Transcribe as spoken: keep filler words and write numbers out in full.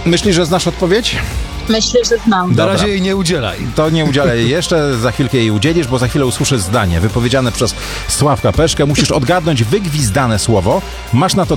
Myślisz, że znasz odpowiedź? Myślę, że znam. Na Dobra. razie jej nie udzielaj. To nie udzielę jej jeszcze, za chwilkę jej udzielisz, bo za chwilę usłyszysz zdanie wypowiedziane przez Sławka Peszkę. Musisz odgadnąć wygwizdane słowo. Masz na to